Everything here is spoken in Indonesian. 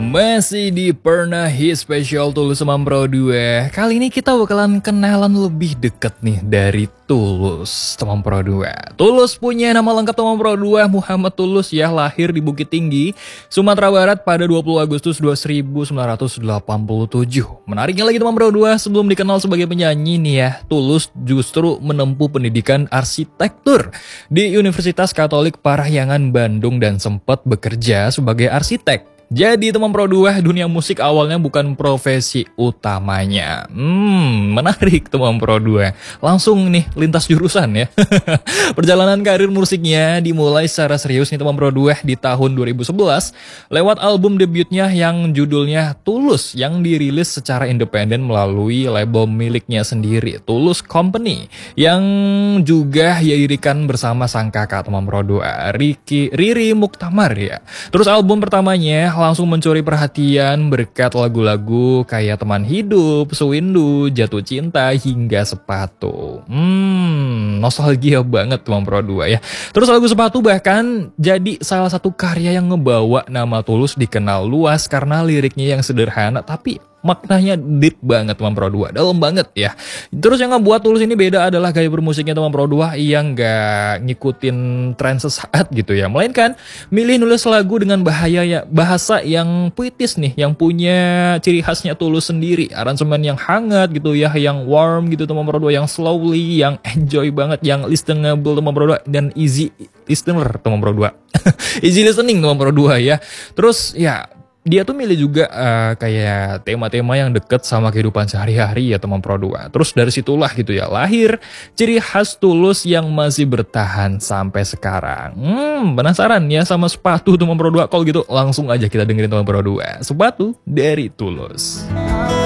Masih di Pernah Hit Special Tulus sama Pro 2. Kali ini kita bakalan kenalan lebih deket nih dari Tulus teman Pro 2. Tulus punya nama lengkap teman Pro 2, Muhammad Tulus ya, lahir di Bukit Tinggi, Sumatera Barat pada 20 Agustus 1987. Menariknya lagi teman Pro 2, sebelum dikenal sebagai penyanyi nih ya, Tulus justru menempuh pendidikan arsitektur di Universitas Katolik Parahyangan Bandung dan sempat bekerja sebagai arsitek. Jadi teman Pro 2, dunia musik awalnya bukan profesi utamanya. Menarik teman Pro 2. Langsung nih lintas jurusan ya. Perjalanan karir musiknya dimulai secara serius nih teman Pro 2 di tahun 2011 lewat album debutnya yang judulnya Tulus yang dirilis secara independen melalui label miliknya sendiri, Tulus Company, yang juga diirikan bersama sang kakak teman Pro 2, Riri Muktamar ya. Terus album pertamanya langsung mencuri perhatian berkat lagu-lagu kayak Teman Hidup, Sewindu, Jatuh Cinta, hingga Sepatu. Nostalgia banget teman Pro 2 ya. Terus lagu Sepatu bahkan jadi salah satu karya yang ngebawa nama Tulus dikenal luas karena liriknya yang sederhana tapi maknanya deep banget teman Pro 2, dalam banget ya. Terus yang ngebuat Tulus ini beda adalah gaya bermusiknya teman Pro 2 yang gak ngikutin tren sesaat gitu ya, melainkan milih nulis lagu dengan bahasa yang puitis nih, yang punya ciri khasnya Tulus sendiri, aransemen yang hangat gitu ya, yang warm gitu teman Pro 2, yang slowly, yang enjoy banget, yang listenable teman Pro 2, dan easy listener teman Pro 2. Easy listening teman Pro 2 ya. Terus ya dia tuh milih juga kayak tema-tema yang deket sama kehidupan sehari-hari ya teman Pro 2. Terus dari situlah gitu ya lahir ciri khas Tulus yang masih bertahan sampai sekarang. Penasaran ya sama Sepatu teman Pro 2? Kalau gitu langsung aja kita dengerin teman Pro 2. Sepatu dari Tulus.